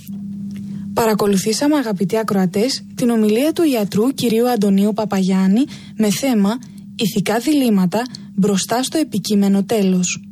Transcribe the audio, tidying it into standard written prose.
Παρακολουθήσαμε, αγαπητοί ακροατές, την ομιλία του ιατρού κυρίου Αντωνίου Παπαγιάννη με θέμα «Ηθικά διλήμματα μπροστά στο επικείμενο τέλος».